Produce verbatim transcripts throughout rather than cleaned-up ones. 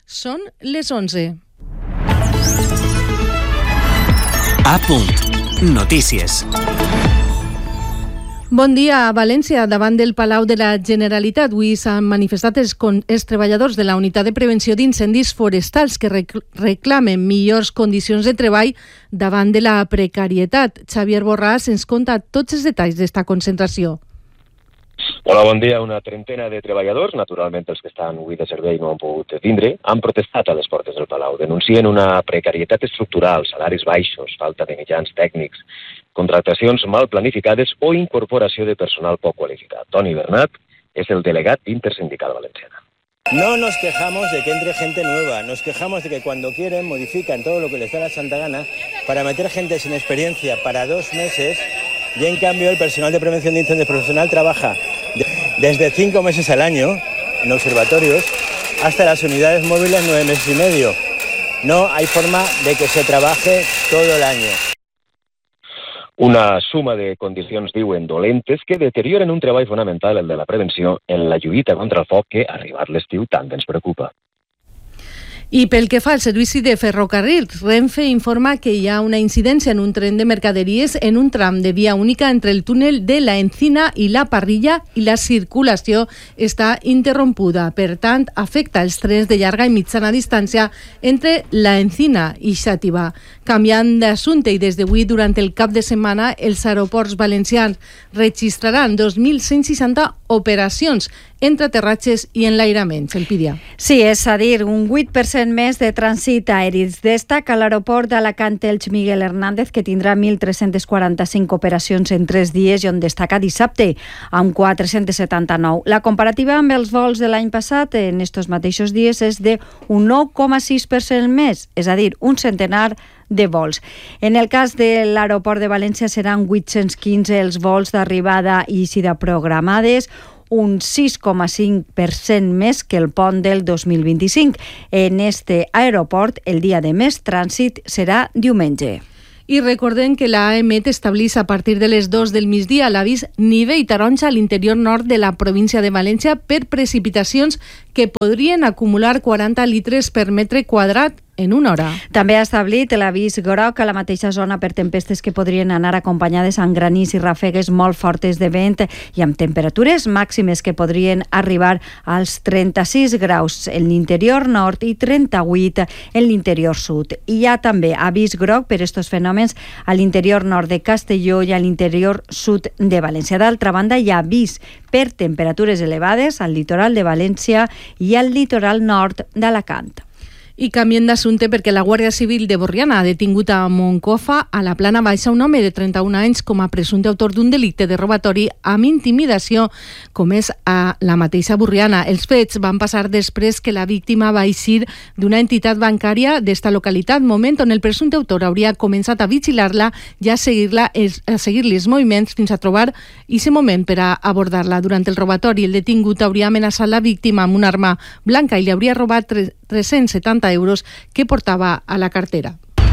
Són les onze. A punt. Notícies. Bon dia. A València, davant del Palau de la Generalitat, avui s'han manifestat els, els treballadors de la Unitat de Prevenció d'Incendis Forestals que rec reclamen millors condicions de treball davant de la precarietat. Xavier Borràs ens conta tots els detalls d'esta concentració. Hola, bon dia. Una trentena de treballadors, naturalment els que estan avui de servei no han pogut vindre, han protestat a les portes del Palau. Denuncien una precarietat estructural, salaris baixos, falta de mitjans tècnics, contractacions mal planificades o incorporació de personal poc qualificat. Toni Bernat és el delegat intersindical valenciana. No nos quejamos de que entre gente nueva, nos quejamos de que cuando quieren modifican todo lo que les da la santa gana para meter gente sin experiencia para dos meses y en cambio el personal de prevención de incendios profesional trabaja de, desde cinco meses al año en observatorios hasta las unidades móviles nueve meses y medio. No hay forma de que se trabaje todo el año. Una suma de condicions, diuen, dolentes que deterioren un treball fonamental, el de la prevenció, en la lluita contra el foc que, arribat l'estiu, tant ens preocupa. I pel que fa al servici de ferrocarrils, Renfe informa que hi ha una incidència en un tren de mercaderies en un tram de via única entre el túnel de la Encina i la Parrilla i la circulació està interrompuda. Per tant, afecta els trens de llarga i mitjana distància entre la Encina i Xàtiva. Canviant d'assumpte i des d'avui durant el cap de setmana, els aeroports valencians registraran dos mil cent seixanta operacions entre aterratges i enlairaments. El Pídia. Sí, és a dir, un vuit per cent més de trànsit aeri. Destaca l'aeroport d'Alacant Elx Miguel Hernández, que tindrà mil tres-cents quaranta-cinc operacions en tres dies i on destaca dissabte, amb quatre-cents setanta-nou. La comparativa amb els vols de l'any passat en estos mateixos dies és de un nou coma sis per cent més, és a dir, un centenar de vols. En el cas de l'aeroport de València seran vuit-cents quinze els vols d'arribada i eixida programades, un sis coma cinc per cent més que el pont del dos mil vint-i-cinc. En este aeroport, el dia de més trànsit serà diumenge. I recordem que l'A E M E T estableix a partir de les dues del migdia l'avís nivell taronja a l'interior nord de la província de València per precipitacions que podrien acumular quaranta litres per metre quadrat en una hora. També ha establit l'avís groc a la mateixa zona per tempestes que podrien anar acompanyades amb granís i ràfegues molt fortes de vent i amb temperatures màximes que podrien arribar als trenta-sis graus en l'interior nord i trenta-vuit en l'interior sud. I hi ha també avís groc per estos fenòmens a l'interior nord de Castelló i a l'interior sud de València. D'altra banda, hi ha avís per temperatures elevades al litoral de València i al litoral nord d'Alacant. I canviem d'assumpte perquè la Guàrdia Civil de Borriana ha detingut a Moncofa, a la Plana Baixa, un home de trenta-un anys com a presumpte autor d'un delicte de robatori amb intimidació, com és a la mateixa Borriana. Els fets van passar després que la víctima va eixir d'una entitat bancària d'esta localitat, moment on el presumpte autor hauria començat a vigilar-la i a seguir-la, a seguir-li els moviments fins a trobar aquest moment per a abordar-la. Durant el robatori, el detingut hauria amenaçat la víctima amb una arma blanca i li hauria robat tres-cents setanta euros que portava a la cartera.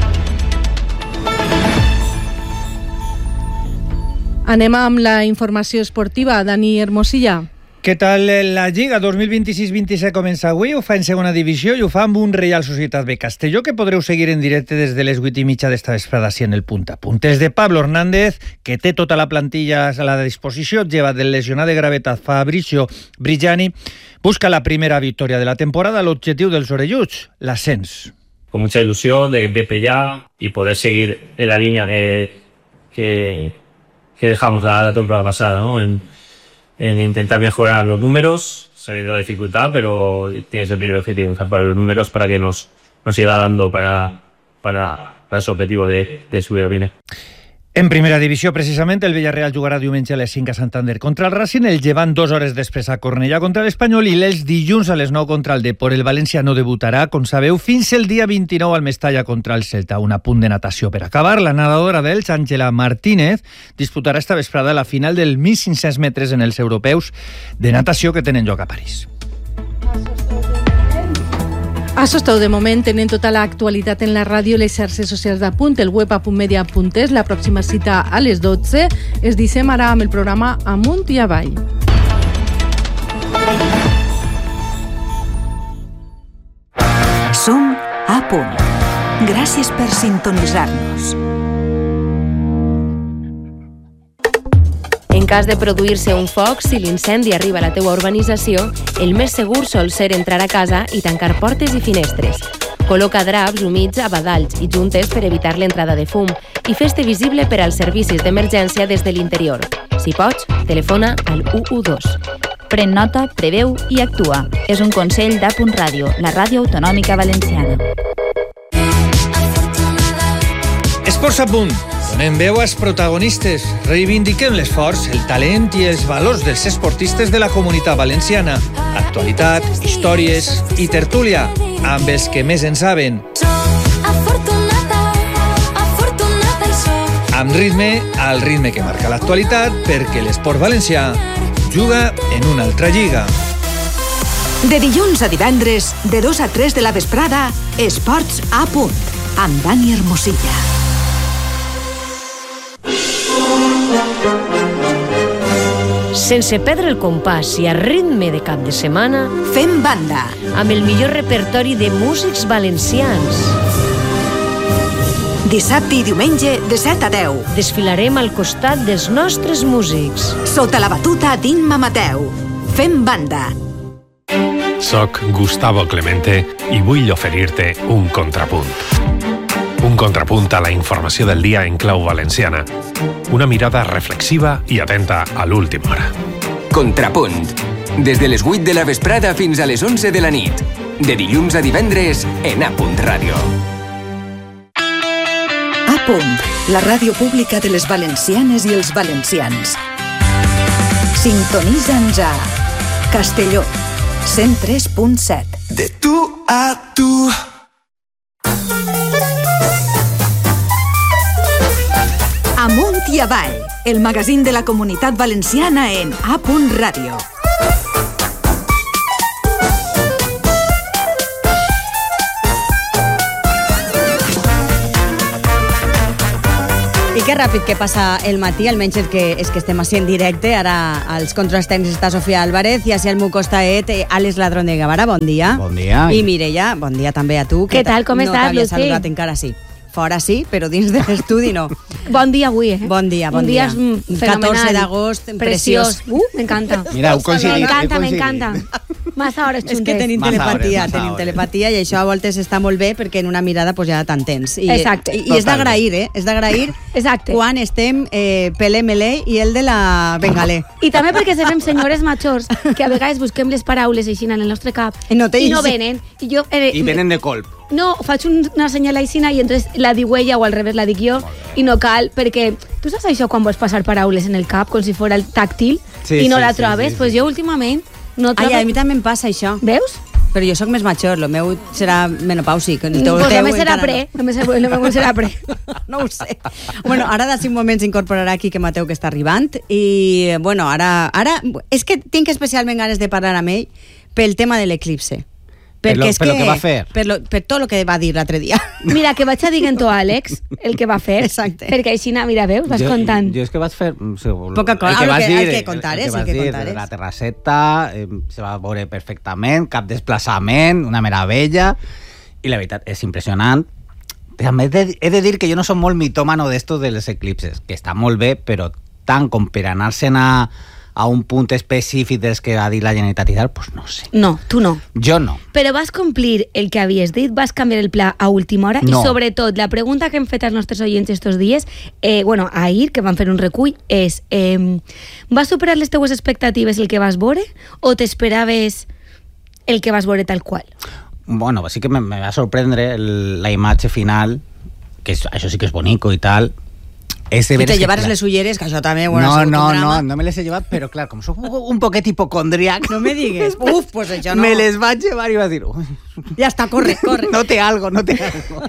Anem amb la informació esportiva. Dani Hermosilla. Què tal? La Lliga dos mil vint-i-sis vint-i-set comença avui, ho fa en segona divisió i ho fa amb un Reial Societat B Castelló que podreu seguir en directe des de les vuit i mitja d'esta vesprada així en el punt a punt. Els de Pablo Hernández, que té tota la plantilla a la disposició, lleva del lesionat de gravetat Fabricio Brigiani, busca la primera victòria de la temporada, l'objectiu dels orelluts, l'ascens. Con mucha ilusión de ver ya y poder seguir en la línea que, que, que dejamos la, la temporada pasada, ¿no? En, en intentar mejorar los números, sabiendo la dificultad, pero tienes el primer objetivo, mejorar los números para que nos, nos siga dando para, para, para ese objetivo de, de subir al Vine. En primera divisió, precisament, el Villarreal jugarà diumenge a les cinc a Santander contra el Racing, el Llevant dues hores després a Cornellà contra l'Espanyol i l'Elx dilluns a les nou contra el Depor. El València no debutarà, com sabeu, fins el dia vint-i-nou al Mestalla contra el Celta. Un apunt de natació per acabar. La nedadora d'Elx, Àngela Martínez, disputarà esta vesprada la final del mil cinc-cents metres en els europeus de natació que tenen lloc a París. Això és tot de moment. Tenen tota l'actualitat en la ràdio, les xarxes socials de Punt, el web a punt media punt es. La pròxima cita a les dotze. Es deixem ara amb el programa Amunt i Avall. Som a punt. Gràcies per sintonitzar-nos. En cas de produir-se un foc, si l'incendi arriba a la teua urbanització, el més segur sol ser entrar a casa i tancar portes i finestres. Col·loca draps humits a badalls i juntes per evitar l'entrada de fum i fes-te visible per als servicis d'emergència des de l'interior. Si pots, telefona al u u dos. Pren nota, preveu i actua. És un consell d'A Punt Ràdio, la ràdio autonòmica valenciana. Esports a punt. Donem veu als protagonistes. Reivindiquem l'esforç, el talent i els valors dels esportistes de la Comunitat Valenciana. Actualitat, històries i tertúlia, amb els que més en saben. Amb ritme, al ritme que marca l'actualitat, perquè l'esport valencià juga en una altra lliga. De dilluns a divendres, de dos a tres de la vesprada, Esports a punt, amb Dani Hermosilla. Sense perdre el compàs i a ritme de cap de setmana, fem banda amb el millor repertori de músics valencians. Dissabte i diumenge de set a deu. Desfilarem al costat dels nostres músics. Sota la batuta d'Imma Mateu. Fem banda. Soc Gustavo Clemente i vull oferir-te un contrapunt. Un contrapunt a la informació del dia en clau valenciana. Una mirada reflexiva i atenta a l'última hora. Contrapunt. Des de les vuit de la vesprada fins a les onze de la nit. De dilluns a divendres en A Punt Ràdio. A Punt, la ràdio pública de les valencianes i els valencians. Sintonitza'ns a Castelló, cent tres punt set. De tu a tu. Amunt i avall, el magazín de la Comunitat Valenciana en A Punt Ràdio. I que ràpid que passa el matí, almenys el que, és que estem així en directe. Ara als controls tècnics està Sofia Álvarez i així al meu costat Àlex Ladrón de Guevara, bon dia. Bon dia. I Mireia, bon dia també a tu. Què tal, com estàs, Lucy? No t'havia saludat encara, sí. Fora sí, però dins de l'estudi no. Bon dia avui, eh? Bon dia, bon Un dia. dia. Fenomenal. catorze d'agost, preciós. preciós. Uh, m'encanta. Mira, heu coincidit. M'encanta, heu coincidit. m'encanta. Massa hores juntes. És que tenim Massa telepatia, hores, tenim hores. telepatia i això a voltes està molt bé perquè en una mirada pues, ja t'entens. I, Exacte. I, i és d'agrair, eh? És d'agrair Exacte. quan estem eh, pelé-melé i el de la bengalé. I també perquè serem senyores majors que a vegades busquem les paraules així en el nostre cap I no, te i no venen. I, jo, eh, I venen de colp. No, faig un, una senyal aixina i entonces la diu ella o al revés la dic jo i no cal perquè tu saps això quan vols passar paraules en el cap com si fos el tàctil Sí, i no sí, la sí, trobes, sí, sí. pues jo últimament no trobo... Ai, a mi també em passa això. Veus? Però jo sóc més major, el meu serà menopàusic. El teu, Pues el teu només serà encara pre, només serà, el meu serà pre. No ho sé. Bueno, ara de cinc moments incorporarà Quique Mateu, que està arribant, i, bueno, ara, ara és que tinc especialment ganes de parlar amb ell pel tema de l'eclipse. Per lo- Perquè és per lo que, que va fer. Per, lo, per tot el que va dir l'altre dia. Mira, que vaig a dir en tu, Àlex, el que va fer. Exacte. Perquè així, mira, veus, vas jo, contant. Jo és que vaig fer... Sí, Poca cosa. el que Ah, vas el que- dir, el que contares, el que el vas que dir, contares. la terrasseta, eh, se va veure perfectament, cap desplaçament, una meravella, i la veritat és impressionant. També he de, he de dir que jo no soc molt mitòmano d'esto de les eclipses, que està molt bé, però tant com per anar-se'n a, a un punt específic dels que ha dit la Generalitat i tal, pues no sé. No, tu no. Jo no. Però vas complir el que havies dit, vas canviar el pla a última hora No. i sobretot la pregunta que hem fet als nostres oients estos dies, eh, bueno, ahir que van fer un recull, és eh, vas superar les teues expectatives el que vas veure o t'esperaves el que vas veure tal qual? Bueno, sí que me, me va sorprendre el, la imatge final, que és, això sí que és bonico i tal. És de I veres te que, llevares clar, les ulleres, que això també bueno, no, ha sigut no, un drama. no, no me les he llevat, però clar, com soc un, un poquet hipocondriac... No me digues. Uf, pues això no. Me les vaig llevar i vaig dir... Ui, Ja està, corre, corre. no té algo, no té algo.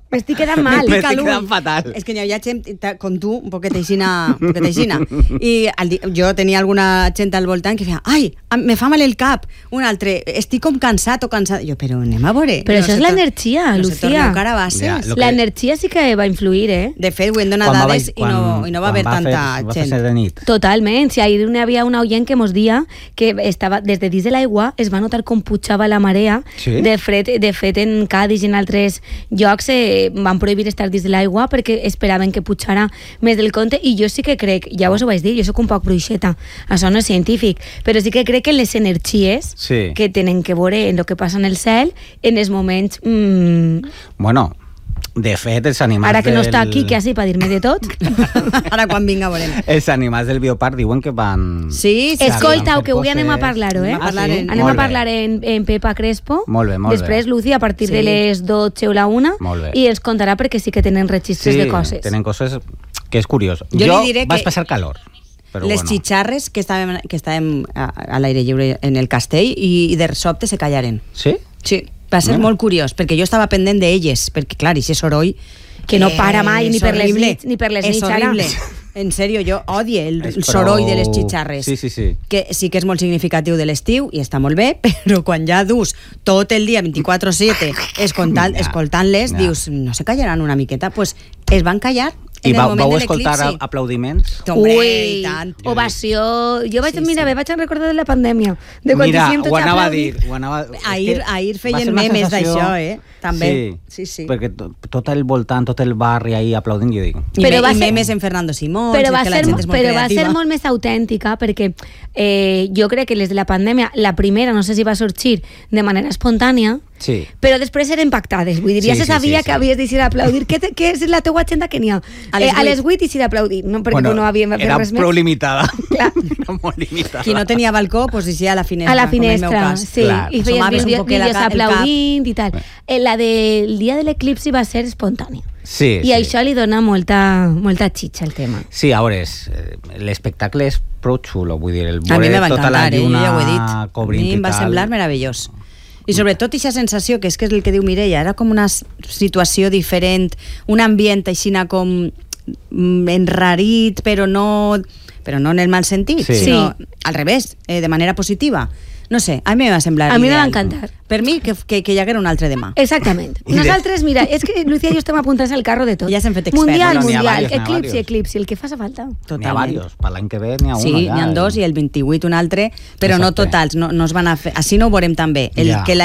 M'estic quedant mal. M'estic quedant fatal. És que n'hi havia gent com tu, un poquet aixina, un poquet aixina. I al di- jo tenia alguna gent al voltant que feia, ai, me fa mal el cap. Un altre, estic com cansat o cansat. Jo, però anem a veure. Però No això se és tor- l'energia, no se Lucía. torneu carabasses. Ja, lo que- L'energia sí que va influir, eh? De fet, ho hem donat Quan va dades baix- i no, quan- i no va haver quan va tanta fer- va gent. fer de nit. Totalment. Si ahir n'hi havia una oient que mos dia que estava des de dins de l'aigua es va notar com pujava la marea. Sí? De fet, de fet, en Cádiz i en altres llocs eh, van prohibir estar dins de l'aigua perquè esperaven que pujara més del compte, i jo sí que crec, ja us ho vaig dir, jo soc un poc bruixeta, això no és científic, però sí que crec que les energies Sí. que tenen que veure en el que passa en el cel en els moments... Mmm, Bueno, de fet, els animals ara que no del... està aquí, que així per dir-me de tot. Ara quan vinga veurem. Els animals del bioparc diuen que van... Sí, sí. Escolta, van que fer avui anem a coses- parlar-ho, eh? Anem a parlar en- Anem Molt a bé. parlar en, en Pepa Crespo. Molt bé, molt bé. Després, Lucy, a partir Sí. de les dotze o la una. Molt bé. I ens contarà perquè sí que tenen registres Sí, de coses. tenen coses que és curiós. Jo Jo, li diré vaig que- passar calor. Però Les bueno. xitxarres que estàvem, que estàvem a, a l'aire lliure en el castell i, i de sobte se callaren. Sí? Sí, va ser Mira. molt curiós, perquè jo estava pendent d'elles, perquè clar, i si és soroll... Que no para mai, ni és per les horrible. nits, ni per les és nits, ara. horrible. En sèrio, jo odie el, És el prou- soroll de les xitxarres. Sí, sí, sí. Que sí que és molt significatiu de l'estiu i està molt bé, però quan ja dus tot el dia vint-i-quatre sete escoltant, Ja, escoltant-les, ja. dius, no se callaran una miqueta? Pues es van callar I en el vau, moment vau de escoltar l'eclipsi. aplaudiments? Hombre, Ui, i tant. ovació. Jo vaig, Sí, mira, sí. me vaig a recordar de la pandèmia. De quan Mira, decíem tots ho anava a aplaudir. dir. Ho anava... és Ahir, que ahir va feien ser una memes sensació- d'això, eh? També. Sí, Sí, sí. perquè to- tot el voltant, tot el barri ahí aplaudint, jo dic... I, Però me, va i ser- memes en Fernando Simón, Però, és va que la ser, gent és molt però va creativa. ser molt més autèntica perquè eh, jo crec que les de la pandèmia, la primera no sé si va sorgir de manera espontània, Sí. però després eren pactades. Vull dir, ja Sí, se sí, sabia sí, que sí. havies d'eixir a aplaudir. Què, te- què és la teua agenda que n'hi ha? A les Eh, a les vuit. vuit eixir a aplaudir, no? Perquè no havíem de fer era res prou més. limitada. Clar. Era molt limitada. Qui no tenia balcó, pues eixia a la finestra. A la com en el meu finestra, cas. sí, Clar. i feies Assomaves un vídeos, poquet la vídeos ca- el cap. aplaudint i tal. Eh, la del dia de l'eclipsi va ser espontània. Sí, I sí. això li dona molta, molta xitxa al tema. Sí, a veure, és, eh, l'espectacle és prou xulo, vull dir, el A mi veure me va tota la encantar, eh? Jo lluna ja ho he dit. A cobrint mi em va i tal. semblar meravellós. I sobretot aquesta sensació, que és que és el que diu Mireia, era com una s- situació diferent, un ambient aixina com mm, enrarit, però no, però no en el mal sentit, Sí. sinó al revés, eh, de manera positiva. No sé, a mi me va semblar A mi me va ideal. encantar. Per mi, que, que, que hi haguera un altre demà. Exactament. I de- Nosaltres, mira, és que Lucía i jo estem apuntats al carro de tot. Ja s'hem fet experts. Mundial, Bueno, n'hi ha mundial, varios, n'hi ha eclipsi, varios. eclipsi, el que faça falta. N'hi ha Totalment. varios, per l'any que ve n'hi ha Sí, uno n'hi ja. ha dos i el vint-i-vuit un altre, però no Exacte. totals, no, no es van a fer, així no ho veurem també. El Ja. que